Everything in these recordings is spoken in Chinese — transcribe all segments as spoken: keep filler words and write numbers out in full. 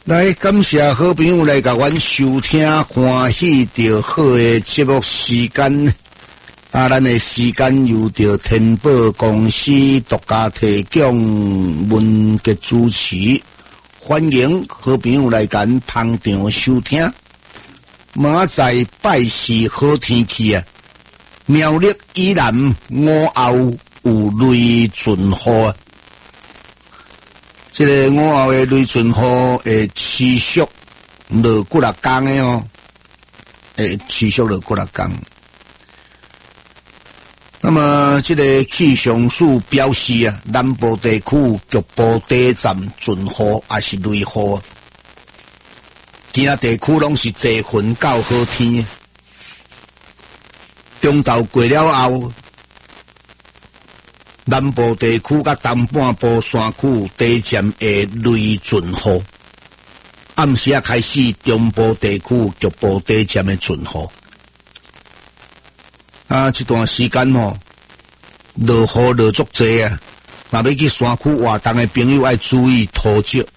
来，感谢好朋友来甲阮收听，欢喜着好诶节目时间。啊，咱诶时间由着天宝公司独家提供，文杰主持，欢迎好朋友来甲捧场收听。明仔拜四好天气啊，苗栗以南午后有雷阵雨啊。这个午后的雷阵雨会持续落几六天的哦，会持续落几六天。那么，这个气象署表示啊，南部地区局部短暂阵雨也是雷雨，其他地区拢是侪云到好天。中昼过了后，南部地区甲东半部山区短暂的雷阵雨，暗时啊开始中部地区局部短暂的阵雨。啊，这段时间吼，落雨落足济啊！若要去山区活动的朋友要注意土质。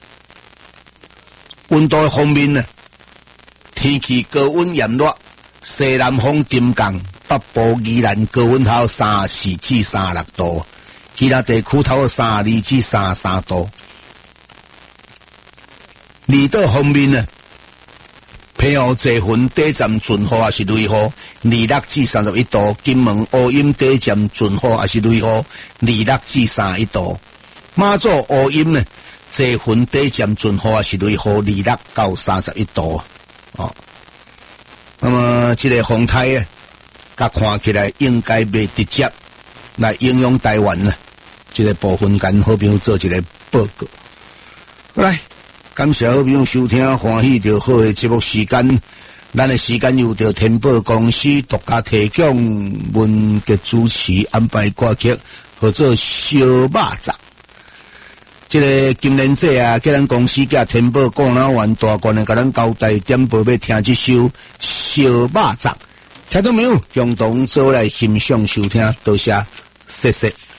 温度方面呢，天气高温炎热，西南风沉降，北部宜兰高温头三十四至三十六度，其他地区头三十二至三十三度。离岛方面呢，偏雨济云短暂阵雨也是雷雨，二六至三十一度；金门乌阴短暂阵雨也是雷雨，二六至三十一度；马祖乌阴呢，济云短暂阵雨也是雷雨，二六到三十一度。哦，那么这个风台啊，甲看起来应该袂直接来影响台湾呢。这个部分跟好朋友做一个报告。好来。感谢好朋友收听，欢喜着好的节目时间。咱的时间由着天宝公司独家提供，文杰主持安排歌曲，或者小肉粽。这个今年节啊，叫咱公司甲天宝广南湾大官的，甲咱交代点播要听这首小肉粽。听到没有？共同做来欣赏收听，多谢，谢谢。